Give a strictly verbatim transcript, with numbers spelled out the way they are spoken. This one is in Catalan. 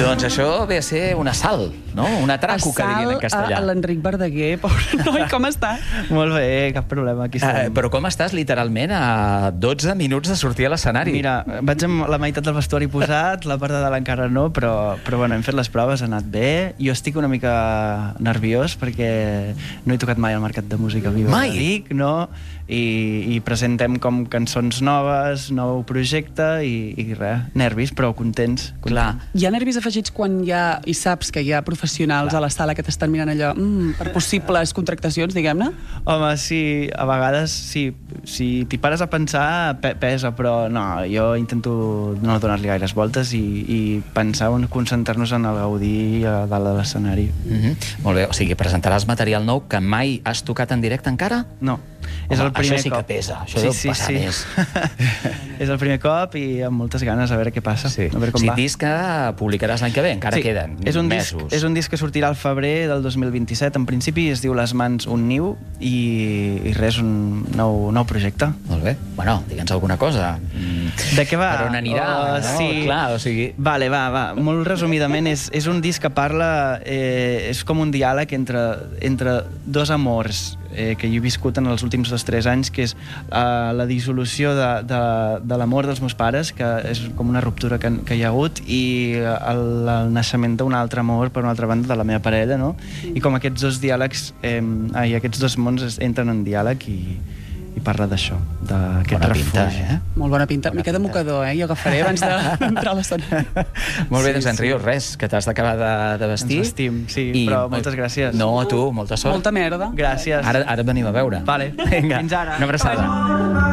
Doncs això ve a ser un assalt, no? Un atraco, que dirien en castellà. A l'Enric Verdaguer, pobre noi, com està? Molt bé, cap problema, aquí estem. Eh, però com estàs, literalment, a dotze minuts de sortir a l'escenari? Mira, vaig amb la meitat del vestuari posat, la part de dalt encara no, però, però bueno, hem fet les proves, ha anat bé. Jo estic una mica nerviós perquè no he tocat mai al Mercat de Música Viva. Mai? Dic, no? I, i presentem com cançons noves, nou projecte i, i res, nervis, però contents. Clar. Hi ha nervis afegits quan hi ha, i saps que hi ha professionals a la sala que t'estan mirant allò mm, per possibles contractacions, diguem-ne? Home, sí, a vegades sí, si t'hi pares a pensar pe pesa, però no, jo intento no donar-li gaires voltes i, i pensar en concentrar-nos en el gaudir a dalt de l'escenari. Mm-hmm. Molt bé, o sigui, presentaràs material nou que mai has tocat en directe encara? No. Home, és el primer això sí cop. que pesa, això sí, deu sí, passar sí. més. És el primer cop i amb moltes ganes a veure què passa. Sí. A veure com o sigui, va. disc que publicaràs l'any que ve, encara sí. queden és un mesos. Disc, és un disc que sortirà al febrer del dos mil vint-i-set, en principi es diu Les mans, un niu, i, i res, un nou, nou projecte. Molt bé. Bueno, digue'ns alguna cosa. De què va? Per on anirà? Oh, no? Sí. Clar, o sigui... Vale, va, va. Molt resumidament, és, és un disc que parla... Eh, és com un diàleg entre, entre dos amors eh, que jo he viscut en els últims dos o tres anys, que és eh, la dissolució de, de, de l'amor dels meus pares, que és com una ruptura que, que hi ha hagut, i el, el naixement d'un altre amor, per una altra banda, de la meva parella, no? I com aquests dos diàlegs, eh, ai, aquests dos mons entren en diàleg i, i parla d'això, d'aquest Bona refugi. pinta, eh? Molt bona pinta. Bona Mica de pinta. mocador, eh? Jo agafaré abans d'entrar a l'escenari. Molt bé, Sí, doncs, en sí. Ríos, res, que t'has d'acabar de, de vestir. Ens vestim, sí, però moltes gràcies. No, a tu, molta sort. Molta merda. Gràcies. Ara, ara et venim a veure. Vale. Vinga, Fins ara. una abraçada.